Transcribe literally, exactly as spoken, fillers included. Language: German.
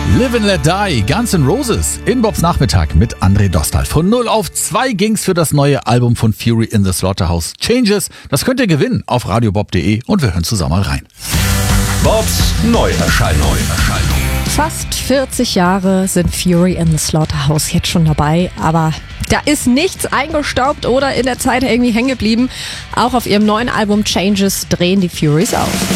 Live and Let Die, Guns N' Roses, in Bobs Nachmittag mit André Dostal. Von null auf zwei ging's für das neue Album von Fury in the Slaughterhouse, Changes. Das könnt ihr gewinnen auf radio bob punkt de und wir hören zusammen mal rein. Bobs Neuerscheinung. Fast vierzig Jahre sind Fury in the Slaughterhouse jetzt schon dabei, aber da ist nichts eingestaubt oder in der Zeit irgendwie hängen geblieben. Auch auf ihrem neuen Album Changes drehen die Furies auf.